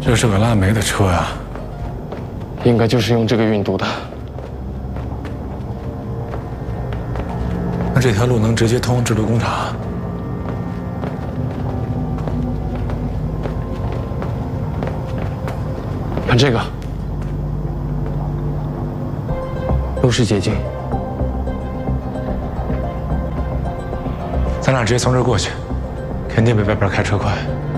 这是个烂煤的车呀， 应该就是用这个运毒的。 那这条路能直接通制毒工厂？ 看这个，都是捷径。 咱俩直接从这儿过去，肯定比外边开车快。